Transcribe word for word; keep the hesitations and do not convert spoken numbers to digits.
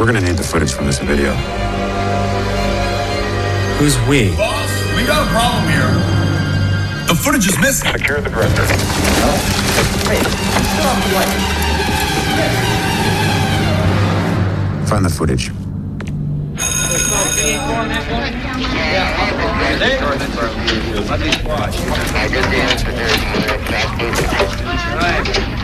We're gonna need the footage from this video. Who's we? Boss, we got a problem here. The footage is missing. Secure the perimeter. Find the footage. I